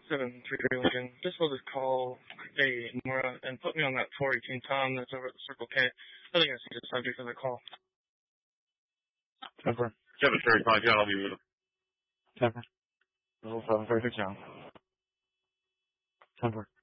733 Lincoln. Just wanted to call a Nora and put me on that 418 Tom that's over at the Circle K. I think that's the subject of the call. Temper. 735 John, I'll be with him. Temper. Level 736 John. Temper.